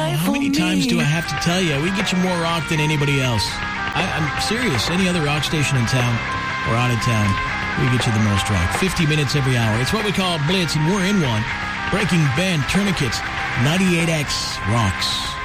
How many times do I have to tell you? We get you more rock than anybody else. I'm serious. Any other rock station in town or out of town, we get you the most rock. 50 minutes every hour. It's what we call Blitz, and we're in one. Breaking Band Tourniquet, 98X Rocks.